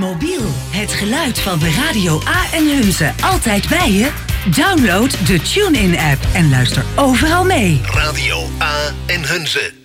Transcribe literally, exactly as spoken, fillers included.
mobiel. Het geluid van de Radio A en Hunze altijd bij je? Download de TuneIn-app en luister overal mee. Radio A en Hunze.